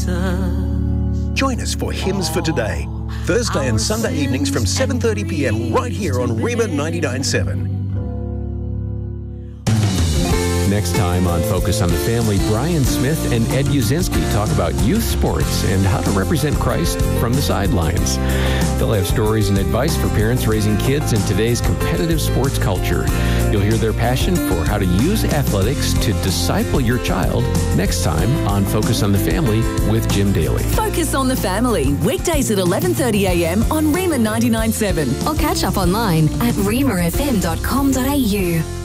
Join us for Hymns for Today, Thursday and Sunday evenings from 7:30 p.m. right here on Rima 99.7. Next time on Focus on the Family, Brian Smith and Ed Uzinski talk about youth sports and how to represent Christ from the sidelines. They'll have stories and advice for parents raising kids in today's competitive sports culture. You'll hear their passion for how to use athletics to disciple your child next time on Focus on the Family with Jim Daly. Focus on the Family, weekdays at 11:30 a.m. on Rima 99.7. Or catch up online at rimafm.com.au.